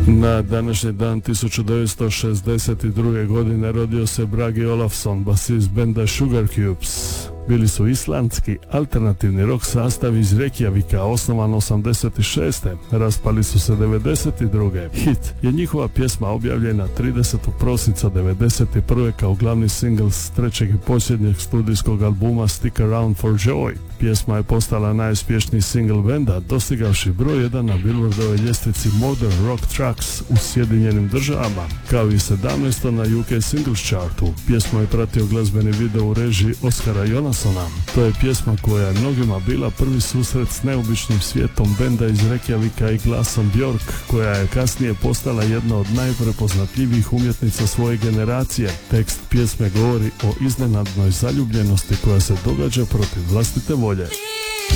Na današnji dan 1962. godine rodio se Bragi Olafsson, basist benda Sugar Cubes. Bili su islandski alternativni rock sastav iz Reykjavika, osnovan 86. Raspali su se 92. Hit je njihova pjesma objavljena 30. prosinca 91. kao glavni singl s trećeg i posljednjeg studijskog albuma Stick Around for Joy. Pjesma je postala najuspješniji singl benda, dostigavši broj 1 na Billboardovoj ljestvici Modern Rock Tracks u Sjedinjenim Državama, kao i 17. na UK Singles Chartu. Pjesmu je pratio glazbeni video u režiji Oskara Jonassona. To je pjesma koja je mnogima bila prvi susret s neobičnim svijetom benda iz Reykjavika i glasom Björk, koja je kasnije postala jedna od najprepoznatljivijih umjetnica svoje generacije. Tekst pjesme govori o iznenadnoj zaljubljenosti koja se događa protiv vlastite volje.